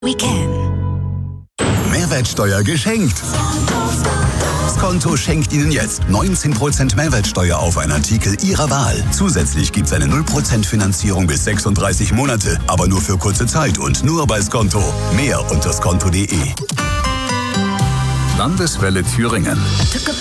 We can. Mehrwertsteuer geschenkt. Skonto schenkt Ihnen jetzt 19% Mehrwertsteuer auf einen Artikel Ihrer Wahl. Zusätzlich gibt's eine 0% Finanzierung bis 36 Monate, aber nur für kurze Zeit und nur bei Skonto. Mehr unter skonto.de. Landeswelle Thüringen.